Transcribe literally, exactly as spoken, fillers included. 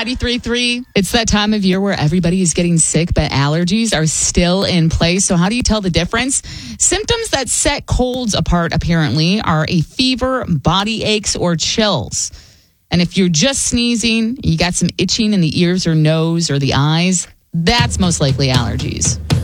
ninety-three point three. It's that time of year where everybody is getting sick, but allergies are still in place. So how do you tell the difference? Symptoms that set colds apart, apparently, are a fever, body aches, or chills. And if you're just sneezing, you got some itching in the ears or nose or the eyes, that's most likely allergies.